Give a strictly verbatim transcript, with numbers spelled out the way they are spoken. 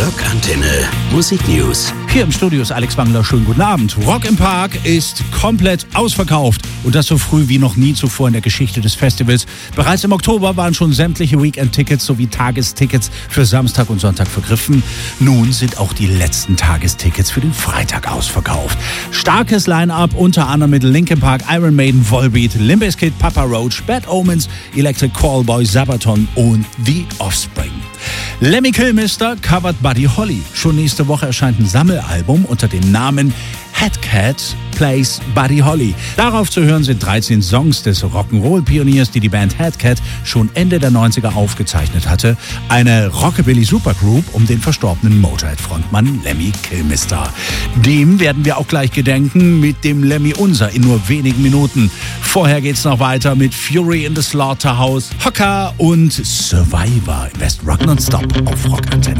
Rockantenne Musik News. Hier im Studio ist Alex Wangler. Schönen guten Abend. Rock im Park ist komplett ausverkauft und das so früh wie noch nie zuvor in der Geschichte des Festivals. Bereits im Oktober waren schon sämtliche Weekend-Tickets sowie Tagestickets für Samstag und Sonntag vergriffen. Nun sind auch die letzten Tagestickets für den Freitag ausverkauft. Starkes Line-Up, unter anderem mit Linkin Park, Iron Maiden, Volbeat, Limp Bizkit, Papa Roach, Bad Omens, Electric Callboy, Sabaton und The Offspring. Lemmy Kilmister covert Buddy Holly. Schon nächste Woche erscheint ein Sammelalbum unter dem Namen Headcat Plays Buddy Holly. Darauf zu hören sind dreizehn Songs des Rock'n'Roll-Pioniers, die die Band Headcat schon Ende der neunziger aufgezeichnet hatte. Eine Rockabilly-Supergroup um den verstorbenen Motorhead-Frontmann Lemmy Kilmister. Dem werden wir auch gleich gedenken mit dem Lemmy Unser in nur wenigen Minuten. Vorher geht's noch weiter mit Fury in the Slaughterhouse, Hocker und Survivor im West Rock Nonstop auf Rockantenne.